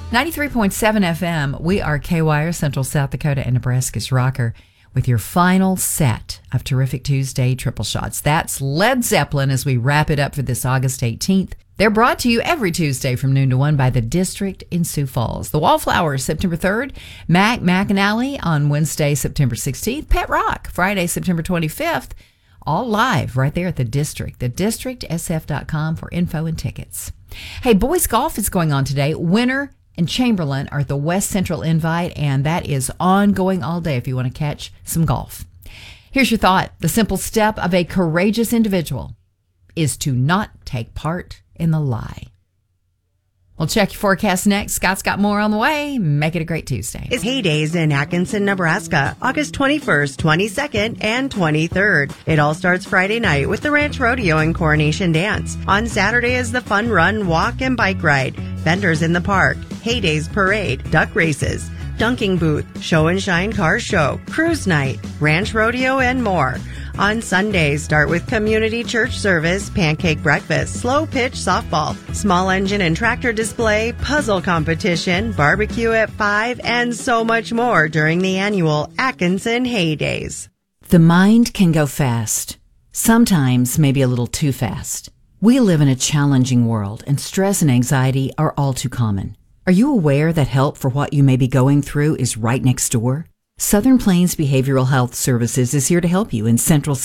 93.7 FM, we are KWIRE, Central South Dakota and Nebraska's rocker, with your final set of Terrific Tuesday triple shots. That's Led Zeppelin as we wrap it up for this August 18th. They're brought to you every Tuesday from noon to 1 by the District in Sioux Falls. The Wallflowers, September 3rd. Mac McAnally on Wednesday, September 16th. Pet Rock, Friday, September 25th. All live right there at the District. TheDistrictSF.com for info and tickets. Hey, boys golf is going on today. Winter and Chamberlain are at the West Central Invite, and that is ongoing all day if you want to catch some golf. Here's your thought. The simple step of a courageous individual is to not take part in the lie. We'll check your forecast next. Scott's got more on the way. Make it a great Tuesday. It's Heydays in Atkinson, Nebraska, August 21st, 22nd, and 23rd. It all starts Friday night with the Ranch Rodeo and Coronation Dance. On Saturday is the fun run, walk, and bike ride. Vendors in the park, Heydays Parade, duck races, dunking booth, show and shine car show, cruise night, ranch rodeo, and more. On Sundays, start with community church service, pancake breakfast, slow pitch softball, small engine and tractor display, puzzle competition, barbecue at 5, and so much more during the annual Atkinson Heydays. The mind can go fast, sometimes maybe a little too fast. We live in a challenging world, and stress and anxiety are all too common. Are you aware that help for what you may be going through is right next door? Southern Plains Behavioral Health Services is here to help you in Central